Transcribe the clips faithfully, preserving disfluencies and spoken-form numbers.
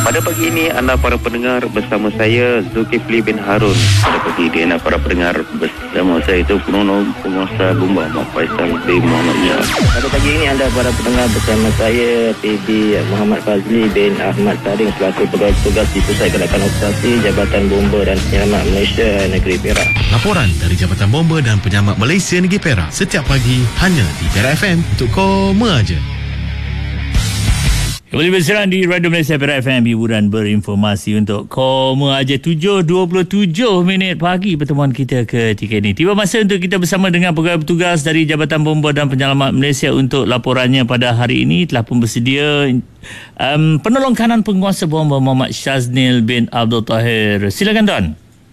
Pada pagi ini anda para pendengar bersama saya Zulkifli bin Harun. Pada pagi ini anda para pendengar bersama saya itu penolong penguasa bomba Muhammad Faisal bin Muhammad Shah. Pada pagi ini anda para pendengar bersama saya P D Muhammad Fazli bin Ahmad Taring selaku pegawai tugas di Pusat Gerakan Operasi Jabatan Bomba dan Penyelamat Malaysia Negeri Perak. Laporan dari Jabatan Bomba dan Penyelamat Malaysia Negeri Perak setiap pagi hanya di Perak F M untuk koma aja. Kembali bersiaran di Radio Malaysia Perak F M, hiburan berinformasi untuk koma aja. Tujuh dua puluh tujuh minit pagi pertemuan kita ketika ini. Tiba masa untuk kita bersama dengan pegawai bertugas dari Jabatan Bomba dan Penyelamat Malaysia untuk laporannya pada hari ini. Telah pun bersedia um, penolong kanan penguasa bomba Muhammad Shaznil bin Abdul Tahir. Silakan Don.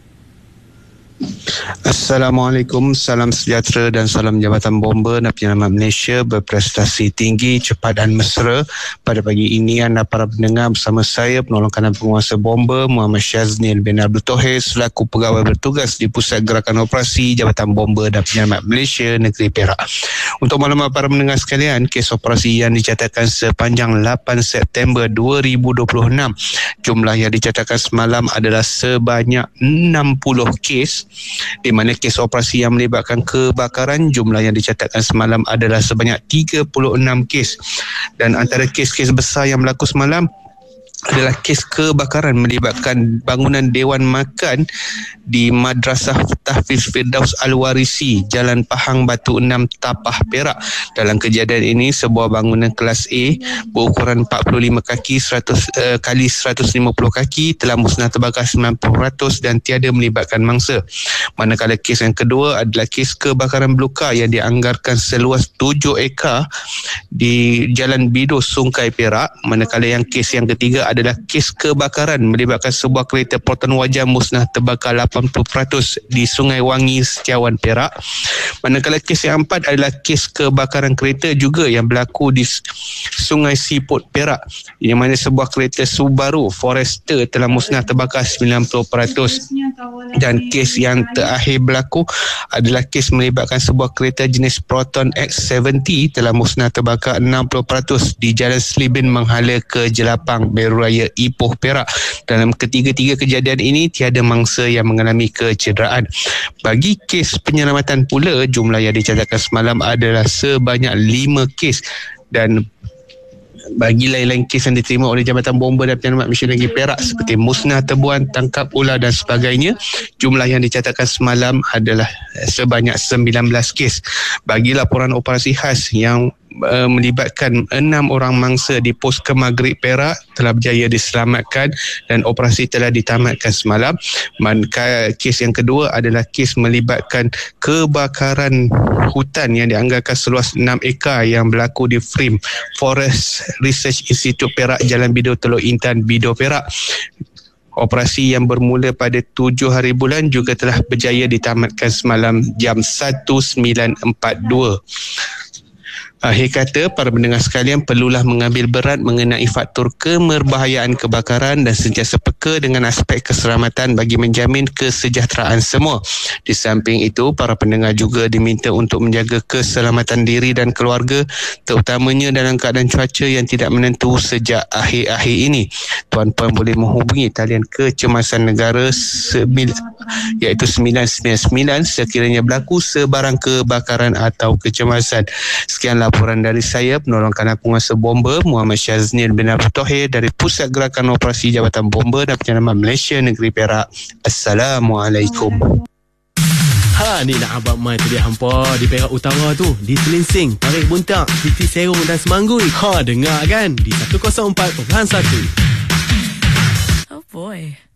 Assalamualaikum, salam sejahtera dan salam Jabatan Bomba dan Penyelamat Malaysia berprestasi tinggi, cepat dan mesra. Pada pagi ini anda para pendengar bersama saya penolong kanan penguasa bomba Muhammad Shaznil bin Abdul Tahir selaku pegawai bertugas di Pusat Gerakan Operasi Jabatan Bomba dan Penyelamat Malaysia Negeri Perak. Untuk maklumat para pendengar sekalian, kes operasi yang dicatatkan sepanjang lapan September dua ribu dua puluh enam, jumlah yang dicatatkan semalam adalah sebanyak enam puluh kes, di mana kes operasi yang melibatkan kebakaran jumlah yang dicatatkan semalam adalah sebanyak tiga puluh enam kes. Dan antara kes-kes besar yang berlaku semalam adalah kes kebakaran melibatkan bangunan Dewan Makan di Madrasah Tahfiz Firdaus Al-Warisi, Jalan Pahang Batu enam, Tapah, Perak. Dalam kejadian ini, sebuah bangunan kelas A berukuran empat puluh lima kaki seratus uh, kali seratus lima puluh kaki telah musnah terbakar sembilan puluh peratus dan tiada melibatkan mangsa. Manakala kes yang kedua adalah kes kebakaran belukar yang dianggarkan seluas tujuh ekar di Jalan Bido, Sungkai, Perak. Manakala yang kes yang ketiga adalah kes kebakaran melibatkan sebuah kereta Portan Wajan musnah terbakar lapan puluh peratus di Sungai Wangi, Setiawan, Perak. Manakala kes yang empat adalah kes kebakaran kereta juga yang berlaku di Sungai Siput, Perak, yang mana sebuah kereta Subaru Forester telah musnah terbakar sembilan puluh peratus. Dan kes yang terakhir berlaku adalah kes melibatkan sebuah kereta jenis Proton X tujuh puluh telah musnah terbakar enam puluh peratus di Jalan Selibin menghala ke Jelapang, Meru Raya, Ipoh, Perak. Dalam ketiga-tiga kejadian ini tiada mangsa yang mengalami kecederaan. Bagi kes penyelamatan pula, jumlah yang dicatatkan semalam adalah sebanyak lima kes. Dan bagi lain-lain kes yang diterima oleh Jabatan Bomba dan Penyelamat Malaysia Negeri Perak seperti musnah tebuan, tangkap ular dan sebagainya, jumlah yang dicatatkan semalam adalah sebanyak sembilan belas kes. Bagi laporan operasi khas yang Uh, melibatkan enam orang mangsa di pos Kemagrib, Perak telah berjaya diselamatkan dan operasi telah ditamatkan semalam. Manakala kes yang kedua adalah kes melibatkan kebakaran hutan yang dianggarkan seluas enam ekar yang berlaku di F R I M Forest Research Institute Perak, Jalan Bido, Teluk Intan, Bido, Perak. Operasi yang bermula pada tujuh hari bulan juga telah berjaya ditamatkan semalam jam satu sembilan empat dua. Akhir kata, para pendengar sekalian perlulah mengambil berat mengenai faktor kemerbahayaan kebakaran dan sentiasa peka dengan aspek keselamatan bagi menjamin kesejahteraan semua. Di samping itu, para pendengar juga diminta untuk menjaga keselamatan diri dan keluarga, terutamanya dalam keadaan cuaca yang tidak menentu sejak akhir-akhir ini. Tuan-puan boleh menghubungi talian kecemasan negara iaitu sembilan sembilan sembilan sekiranya berlaku sebarang kebakaran atau kecemasan. Sekianlah laporan dari saya, penolong kanan penguasa bomba Muhammad Shaznil bin Abdul Tahir dari Pusat Gerakan Operasi Jabatan Bomba dan Penyelamat Malaysia Negeri Perak. Assalamualaikum. Ha, ni nak abang mai tu dia hampa di Perak Utara tu, di Selinsing, Tarik Buntak, Siti Serong dan Semanggui. Ha, dengar kan di seratus empat perpuluhan satu. Oh boy.